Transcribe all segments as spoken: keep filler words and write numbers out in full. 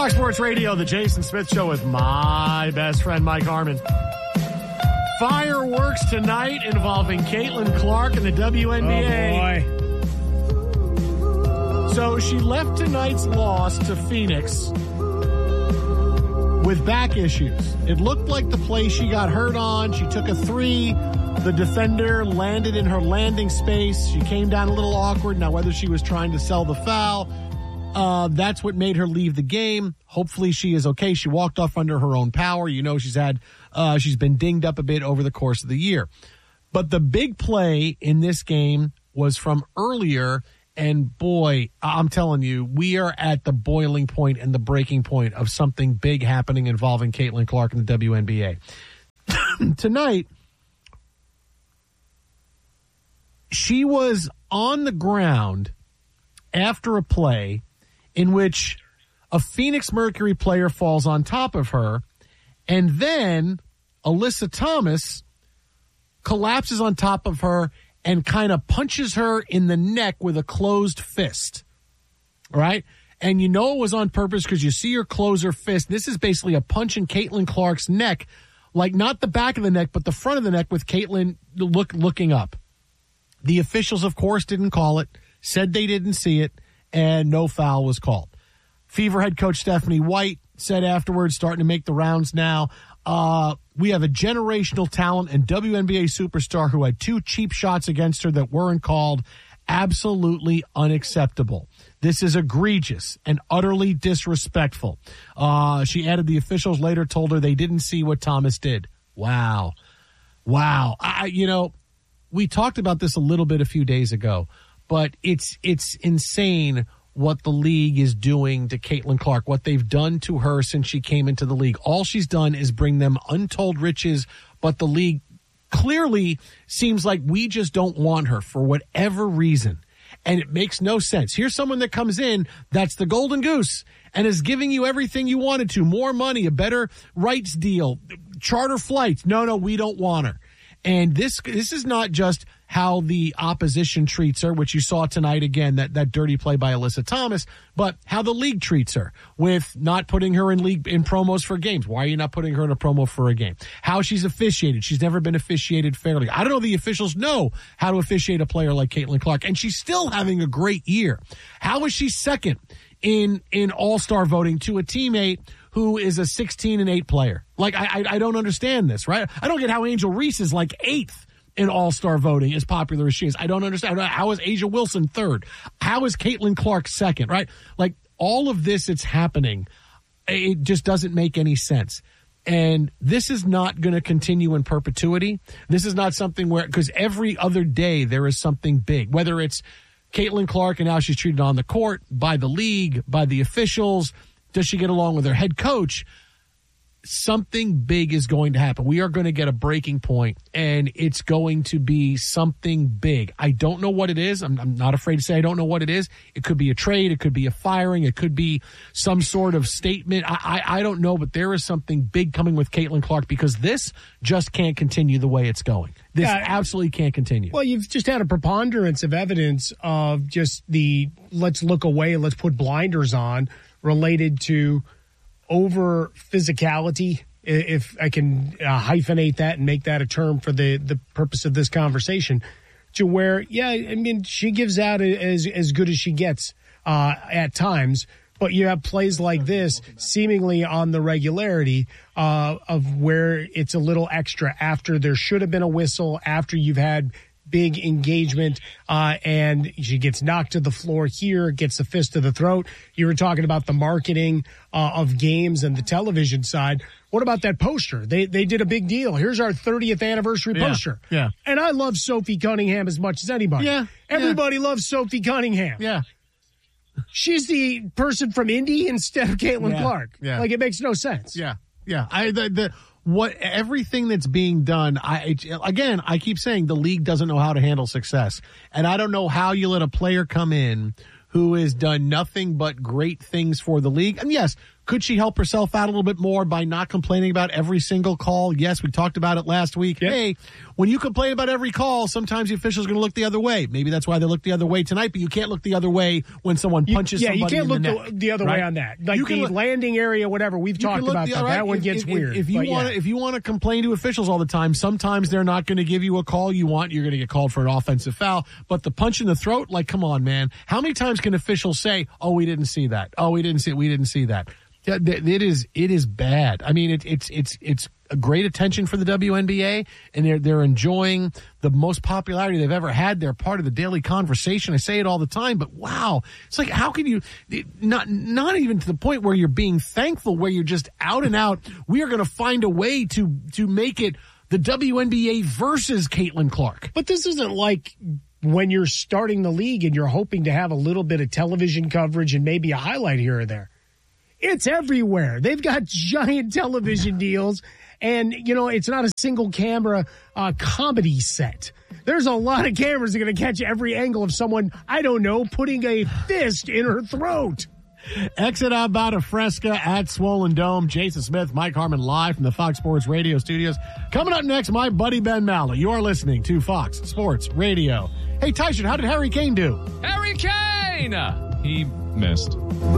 Fox Sports Radio, the Jason Smith Show with my best friend, Mike Harmon. Fireworks tonight involving Caitlin Clark and the W N B A. Oh, boy. So she left tonight's loss to Phoenix with back issues. It looked like the play she got hurt on. She took a three. The defender landed in her landing space. She came down a little awkward. Now, whether she was trying to sell the foul, Uh, that's what made her leave the game. Hopefully she is okay. She walked off under her own power. You know, she's had, uh, she's been dinged up a bit over the course of the year. But the big play in this game was from earlier. And boy, I'm telling you, we are at the boiling point and the breaking point of something big happening involving Caitlin Clark and the W N B A. Tonight, she was on the ground after a play in which a Phoenix Mercury player falls on top of her, and then Alyssa Thomas collapses on top of her and kind of punches her in the neck with a closed fist, right? And you know it was on purpose because you see her close her fist. This is basically a punch in Caitlin Clark's neck, like not the back of the neck, but the front of the neck with Caitlin look, looking up. The officials, of course, didn't call it, said they didn't see it, and no foul was called. Fever head coach Stephanie White said afterwards, starting to make the rounds now, uh, we have a generational talent and W N B A superstar who had two cheap shots against her that weren't called. Absolutely unacceptable. This is egregious and utterly disrespectful. Uh, she added the officials later told her they didn't see what Thomas did. Wow. Wow. I, you know, we talked about this a little bit a few days ago. But it's it's insane what the league is doing to Caitlin Clark, what they've done to her since she came into the league. All she's done is bring them untold riches, but the league clearly seems like we just don't want her for whatever reason. And it makes no sense. Here's someone that comes in that's the golden goose and is giving you everything you wanted to, more money, a better rights deal, charter flights. No, no, we don't want her. And this this is not just how the opposition treats her, which you saw tonight again, that, that dirty play by Alyssa Thomas, but how the league treats her with not putting her in league in promos for games. Why are you not putting her in a promo for a game? How she's officiated. She's never been officiated fairly. I don't know if the officials know how to officiate a player like Caitlin Clark, and she's still having a great year. How is she second in in all-star voting to a teammate who is a sixteen and eight player? Like, I, I I don't understand this, right? I don't get how Angel Reese is like eighth in all-star voting, as popular as she is. I don't understand. How is Asia Wilson third? How is Caitlin Clark second, right? Like, all of this that's happening, it just doesn't make any sense. And this is not going to continue in perpetuity. This is not something where, because every other day there is something big, whether it's Caitlin Clark and how she's treated on the court, by the league, by the officials. Does she get along with her head coach? Something big is going to happen. We are going to get a breaking point, and it's going to be something big. I don't know what it is. I'm, I'm not afraid to say I don't know what it is. It could be a trade. It could be a firing. It could be some sort of statement. I, I, I don't know, but there is something big coming with Caitlin Clark because this just can't continue the way it's going. This yeah, absolutely can't continue. Well, you've just had a preponderance of evidence of just the let's look away, let's put blinders on related to over physicality, if I can uh, hyphenate that and make that a term for the, the purpose of this conversation, to where, yeah, I mean, she gives out as, as good as she gets uh, at times, but you have plays like this seemingly on the regularity uh, of where it's a little extra after there should have been a whistle, after you've had big engagement, uh, and she gets knocked to the floor here, gets the fist to the throat. You were talking about the marketing uh, of games and the television side. What about that poster? They they did a big deal. Here's our thirtieth anniversary yeah, poster. Yeah. And I love Sophie Cunningham as much as anybody. Yeah. Everybody yeah. loves Sophie Cunningham. Yeah. She's the person from Indy instead of Caitlin yeah. Clark. Yeah. Like, it makes no sense. Yeah. Yeah. I the, the What everything that's being done, I again, I keep saying the league doesn't know how to handle success. And I don't know how you let a player come in who has done nothing but great things for the league. And yes, Could she help herself out a little bit more by not complaining about every single call? Yes, we talked about it last week. Yep. Hey, when you complain about every call, sometimes the official's going to look the other way. Maybe that's why they look the other way tonight, but you can't look the other way when someone punches you, yeah, somebody you can't in the look neck, the, the other right? way on that. Like you the look, landing area, whatever. We've talked about the, that. Right, that one if, gets if, weird. If you want yeah. to, if you want to complain to officials all the time, sometimes they're not going to give you a call you want. You're going to get called for an offensive foul. But the punch in the throat, like, come on, man. How many times can officials say, "Oh, we didn't see that. Oh, we didn't see it. We didn't see that." It is it is bad. I mean, it, it's it's it's a great attention for the W N B A, and they're they're enjoying the most popularity they've ever had. They're part of the daily conversation. I say it all the time, but wow, it's like, how can you not not even to the point where you're being thankful, where you're just out and out. We are going to find a way to to make it the W N B A versus Caitlin Clark. But this isn't like when you're starting the league and you're hoping to have a little bit of television coverage and maybe a highlight here or there. It's everywhere. They've got giant television deals, and, you know, it's not a single camera uh, comedy set. There's a lot of cameras that are going to catch every angle of someone, I don't know, putting a fist in her throat. Exit out about a Fresca at Swollen Dome. Jason Smith, Mike Harmon live from the Fox Sports Radio studios. Coming up next, my buddy Ben Maller. You are listening to Fox Sports Radio. Hey, Tyson, how did Harry Kane do? Harry Kane! He missed.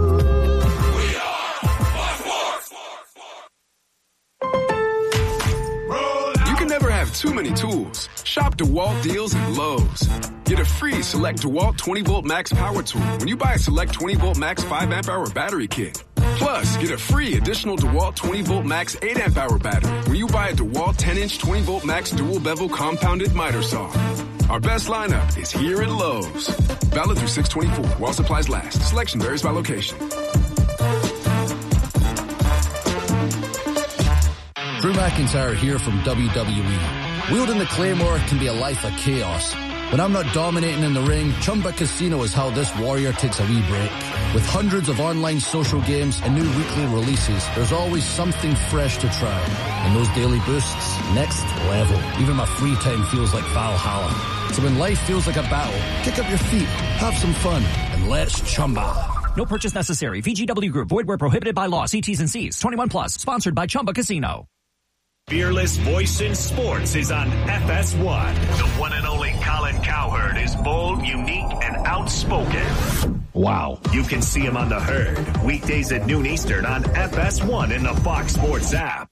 Never have too many tools. Shop DeWalt deals at Lowe's. Get a free Select DeWalt twenty volt Max power tool when you buy a Select twenty volt Max five amp hour battery kit. Plus, get a free additional DeWalt twenty volt Max eight amp hour battery when you buy a DeWalt ten inch twenty volt Max dual bevel compounded miter saw. Our best lineup is here at Lowe's. Valid through six twenty-four while supplies last. Selection varies by location. Drew McIntyre here from W W E. Wielding the Claymore can be a life of chaos. When I'm not dominating in the ring, Chumba Casino is how this warrior takes a wee break. With hundreds of online social games and new weekly releases, there's always something fresh to try. And those daily boosts, next level. Even my free time feels like Valhalla. So when life feels like a battle, kick up your feet, have some fun, and let's Chumba. No purchase necessary. V G W Group. Void where prohibited by law. See T's and C's. twenty-one plus. Sponsored by Chumba Casino. Fearless voice in sports is on F S one. The one and only Colin Cowherd is bold, unique, and outspoken. Wow. You can see him on The Herd, weekdays at noon Eastern on F S one in the Fox Sports app.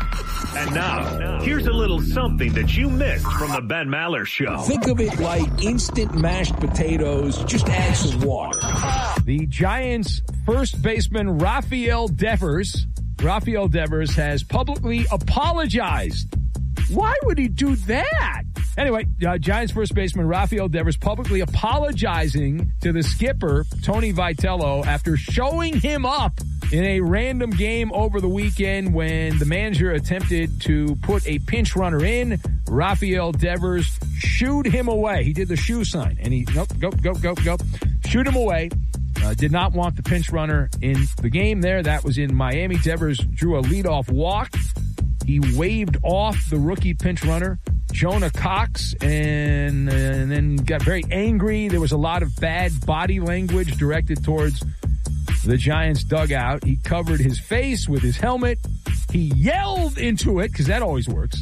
And now, here's a little something that you missed from the Ben Maller Show. Think of it like instant mashed potatoes, just add some water. The Giants' first baseman, Rafael Devers, Rafael Devers has publicly apologized. Why would he do that? Anyway, uh, Giants first baseman Rafael Devers publicly apologizing to the skipper, Tony Vitello, after showing him up in a random game over the weekend when the manager attempted to put a pinch runner in. Rafael Devers shooed him away. He did the shoe sign, and he, nope, go, go, go, go, shoot him away. Uh, did not want the pinch runner in the game there. That was in Miami. Devers drew a leadoff walk. He waved off the rookie pinch runner, Jonah Cox, and, and then got very angry. There was a lot of bad body language directed towards the Giants dugout. He covered his face with his helmet. He yelled into it, because that always works,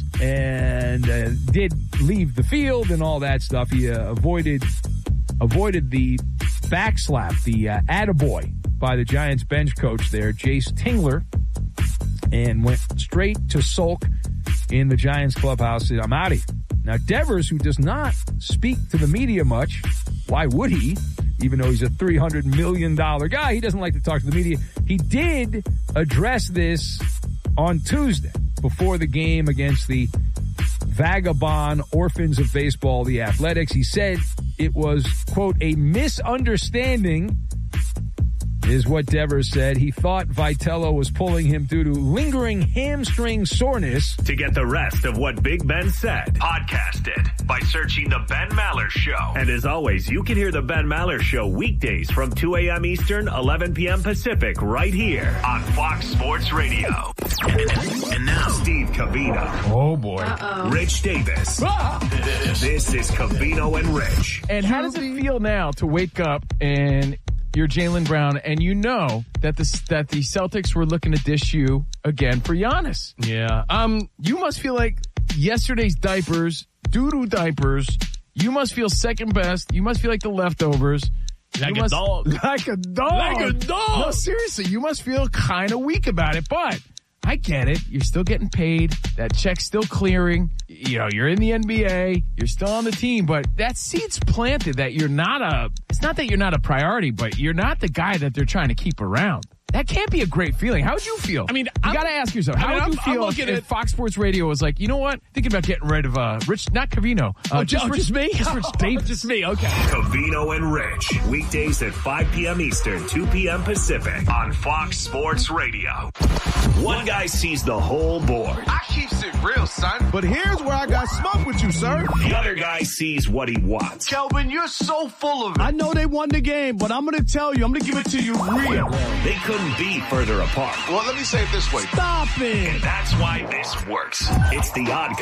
and uh, did leave the field and all that stuff. He uh, avoided avoided the backslap, the uh, attaboy by the Giants bench coach there, Jace Tingler, and went straight to sulk in the Giants clubhouse. Said, I'm out of here. Now, Devers, who does not speak to the media much, why would he? Even though he's a three hundred million dollars guy, he doesn't like to talk to the media. He did address this on Tuesday before the game against the vagabond Orphans of Baseball, the Athletics. He said it was, quote, a misunderstanding, is what Devers said. He thought Vitello was pulling him due to lingering hamstring soreness. To get the rest of what Big Ben said, podcast it by searching The Ben Maller Show. And as always, you can hear The Ben Maller Show weekdays from two a.m. Eastern, eleven p.m. Pacific, right here on Fox Sports Radio. And now, Steve Covino. Oh, boy. Uh-oh. Rich Davis. Ah! This is Covino and Rich. And how does it feel now to wake up and you're Jaylen Brown, and you know that the that the Celtics were looking to dish you again for Giannis. Yeah. Um, you must feel like yesterday's diapers, doo-doo diapers. You must feel second best. You must feel like the leftovers. Like you a must, dog. Like a dog. Like a dog. No, seriously, you must feel kind of weak about it, but I get it. You're still getting paid. That check's still clearing. You know, you're in the N B A. You're still on the team, but that seed's planted that you're not a, it's not that you're not a priority, but you're not the guy that they're trying to keep around. That can't be a great feeling. How would you feel? I mean, you got to ask yourself, how I mean, would I'm- you I'm feel if, looking if at- Fox Sports Radio was like, you know what? Thinking about getting rid of uh, Rich, not Covino. Uh, Oh, just, Rich, just me? Just Rich Davis. Just me, okay. Covino and Rich. Weekdays at five p.m. Eastern, two p.m. Pacific on Fox Sports Radio. One guy sees the whole board. I keeps it real, son. But here's where I got smoke with you, sir. The other guy sees what he wants. Kelvin, you're so full of it. I know they won the game, but I'm going to tell you, I'm going to give it to you real. They couldn't be further apart. Well, let me say it this way. Stop it. And that's why this works. It's the Odd